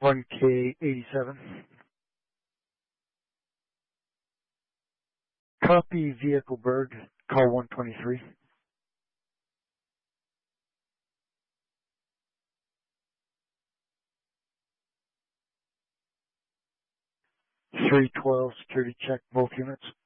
1K87. Copy Vehicle Berg, call 123. 312 security check both units.